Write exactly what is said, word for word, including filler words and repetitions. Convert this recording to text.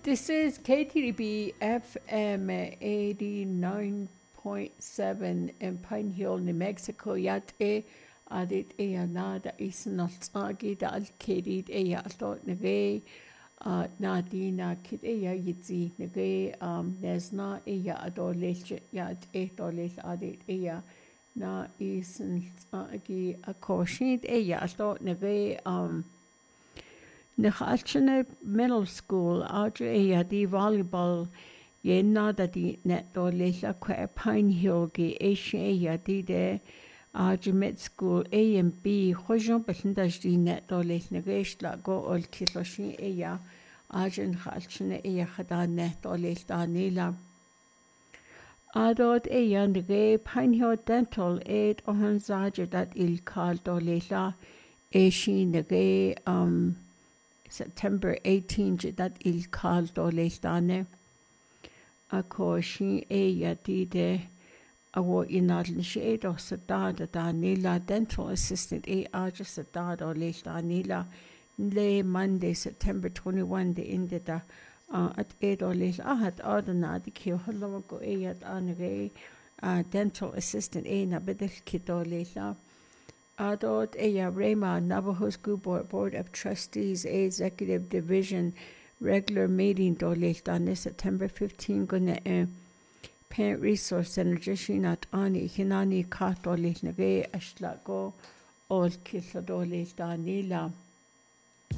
This is K T D B F M eighty-nine point seven in Pine Hill, New Mexico. Yat e adit e anada isanaltsagi da alkedid e yatot nage nadina kid e ya yitzi nage um nesna e ya adolech yat e dolech adit e ya na isanaltsagi akoshid e yatot nage um Nachalchene Middle School, Audrey e di volleyball, yenna da di netto leila qua Pine Hill gi Asian e di de Audrey Mid School A and B, hojon betindas di netto leila negeshla go ol kiloshin e ya, Audrey nachalchene e ya khada netto leila nila. Adod e ya nege Pine Hill Dental aid ohan zaje dat il kaldo leila, Asian nege um September eighteenth dat il caldo leistane ako shi e yadide awo inadl shi do sadada da nila dental assistant e aja sadada leistanila le Monday September twenty-first de indida uh, at edo leil ahat adana di ki hollo go e yad anre uh, dental assistant e na bedel kido leila Adot Eya Rema Navajo School Board, Board of Trustees Executive Division regular meeting dolehtan September fifteenth gonna uh, Parent Resource Center Jishinat Ani Hinani Katoleh Nage Ashlago Ol Kisla dolehtan Nila